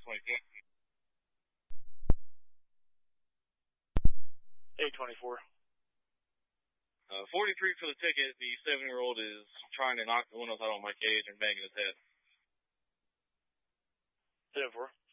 824. 43 for the ticket. The 7-year-old is trying to knock the windows out on my cage and banging his head. 10-4.